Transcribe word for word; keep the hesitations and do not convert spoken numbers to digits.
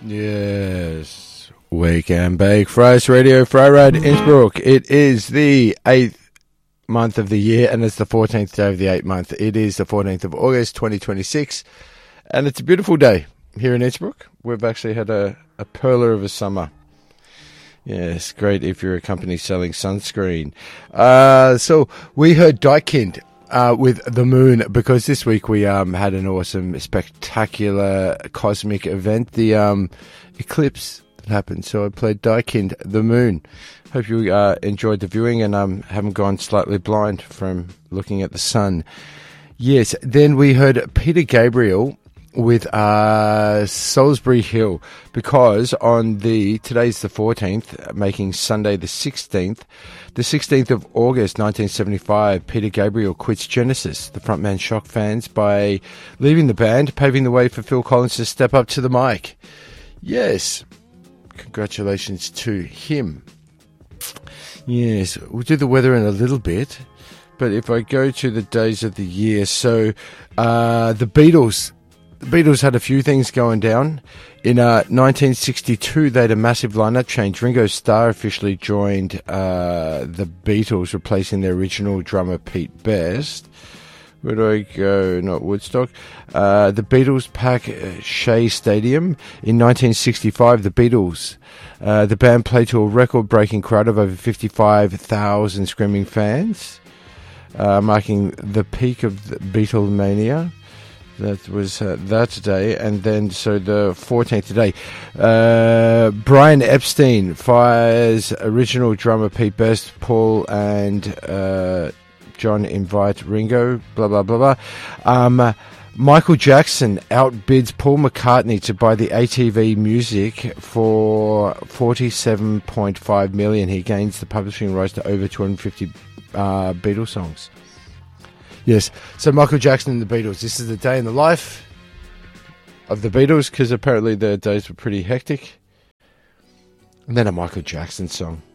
Yes. Wake and Bake Fries Radio Freirad Innsbruck. It is the eighth month of the year and it's the fourteenth day of the eighth month. It is the fourteenth of August twenty twenty-six and it's a beautiful day here in Innsbruck. We've actually had a, a perler of a summer. Yes, great if you're a company selling sunscreen. Uh, so we heard Daikind uh, with The Moon because this week we um, had an awesome, spectacular cosmic event, the um, eclipse that happened. So I played Daikind, The Moon. Hope you uh, enjoyed the viewing and um, haven't gone slightly blind from looking at the sun. Yes, then we heard Peter Gabriel with uh, Salisbury Hill because on the, today's the fourteenth, making Sunday the sixteenth, the sixteenth of August nineteen seventy-five, Peter Gabriel quits Genesis. The frontman shocked fans by leaving the band, paving the way for Phil Collins to step up to the mic. Yes, congratulations to him. Yes, we'll do the weather in a little bit, but if I go to the days of the year, so uh, the Beatles, The Beatles had a few things going down. In uh, nineteen sixty-two, they had a massive lineup change. Ringo Starr officially joined uh, the Beatles, replacing their original drummer Pete Best. Where do I go? Not Woodstock. Uh, the Beatles pack uh, Shea Stadium. In nineteen sixty-five, the Beatles, uh, the band played to a record-breaking crowd of over fifty-five thousand screaming fans, uh, marking the peak of the Beatlemania. That was uh, that today, and then so the fourteenth today. Uh, Brian Epstein fires original drummer Pete Best, Paul and uh, John invite Ringo. Blah blah blah blah. Um, Michael Jackson outbids Paul McCartney to buy the A T V Music for forty-seven point five million. He gains the publishing rights to over two hundred fifty uh, Beatles songs. Yes, so Michael Jackson and the Beatles. This is the day in the life of the Beatles because apparently their days were pretty hectic. And then a Michael Jackson song.